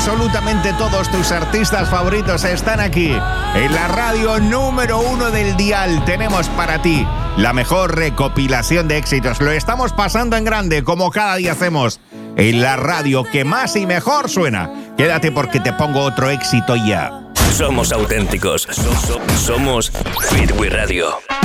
Absolutamente todos tus artistas favoritos están aquí. En la radio número 1 del dial tenemos para ti la mejor recopilación de éxitos. Lo estamos pasando en grande, como cada día hacemos, en la radio que más y mejor suena. Quédate porque te pongo otro éxito ya. Somos auténticos. Somos Hit We Radio.